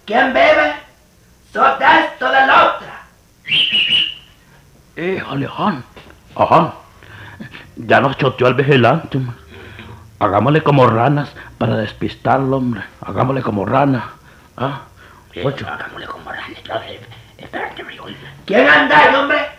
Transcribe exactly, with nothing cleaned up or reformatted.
¿Quién bebe? Sota esto de la otra. Híjole, Juan. Ajá. Ya nos choteó el vigilante, hombre. Hagámosle como ranas para despistarlo, hombre. Hagámosle como rana. ¿Ah? Sí, Ocho. hagámosle como rana. Entonces, espérate, amigo. ¿Quién anda ahí, hombre?